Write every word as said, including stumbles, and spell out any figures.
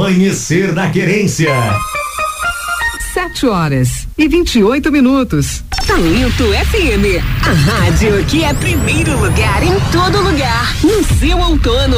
Amanhecer na Querência. Sete horas e vinte e oito minutos. Talento F M, a rádio que é primeiro lugar em todo lugar, no seu outono.